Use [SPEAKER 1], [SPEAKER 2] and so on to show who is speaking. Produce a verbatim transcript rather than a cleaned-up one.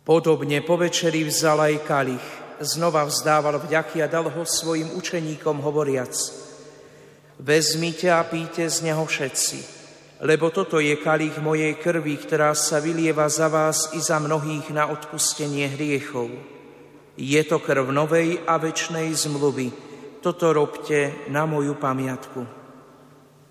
[SPEAKER 1] Podobne po večeri vzal aj kalich, znova vzdával vďaky a dal ho svojim učeníkom hovoriac: Vezmite a píte z neho všetci, lebo toto je kalich mojej krvi, ktorá sa vylieva za vás i za mnohých na odpustenie hriechov. Je to krv novej a večnej zmluvy. Toto robte na moju pamiatku.